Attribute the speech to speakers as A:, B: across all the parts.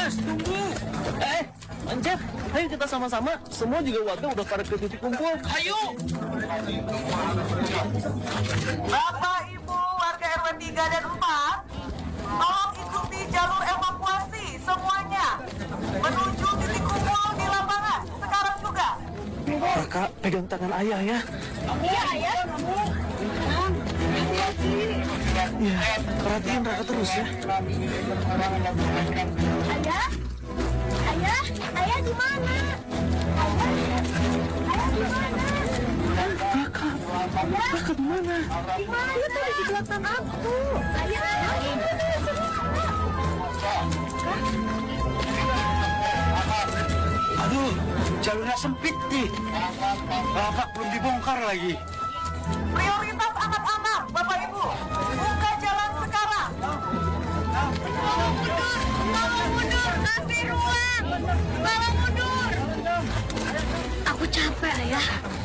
A: Mas, tunggu. Anjir, ayo kita sama-sama. Semua juga warga udah pada ke titik kumpul. Ayo.
B: Bapak, Ibu, warga RW 3 dan 4, tolong ikuti jalur evakuasi semuanya menuju titik kumpul di lapangan sekarang juga.
A: Raka, pegang tangan ayah ya.
B: Iya, Ayah.
A: Ya, perhatiin Raka terus ya.
C: Ayah di mana? Ayah di mana?
A: Raka di mana?
C: Di mana? Dia tadi di belakang aku.
D: Aduh, jalurnya sempit nih. Bapak belum dibongkar lagi.
B: Prioritas anak-anak, Bapak Ibu. Buka jalan sekarang.
C: Tolong mundur, kasih ruang. Tolong mundur. Aku capek, Ayah.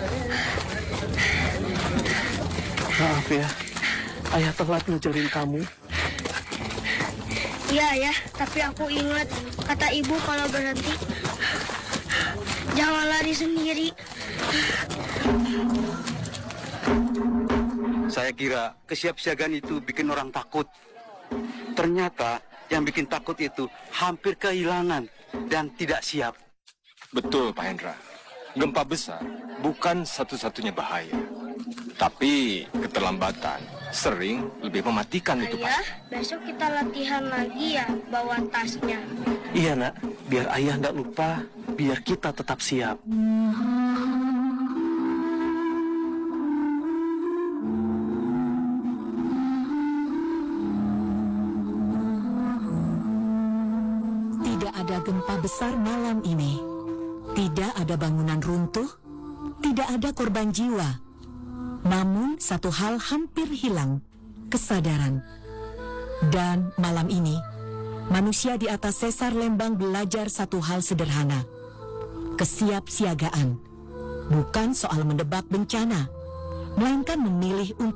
A: Maaf ya, ayah telat ngejarin kamu.
C: Iya, Ayah, tapi aku ingat kata Ibu kalau berhenti jangan lari sendiri.
D: Saya kira kesiapsiagaan itu bikin orang takut. Ternyata yang bikin takut itu hampir kehilangan dan tidak siap.
E: Betul, Pak Hendra. Gempa besar bukan satu-satunya bahaya. Tapi keterlambatan sering lebih mematikan itu, Pak.
C: Ayah, besok kita latihan lagi ya bawa tasnya.
A: Iya nak, biar ayah nggak lupa, biar kita tetap siap.
F: Tidak ada gempa besar malam ini. Tidak ada bangunan runtuh. Tidak ada korban jiwa. Namun satu hal hampir hilang, kesadaran. Dan malam ini, manusia di atas sesar Lembang belajar satu hal sederhana. Kesiapsiagaan. Bukan soal mendebak bencana, melainkan memilih untuk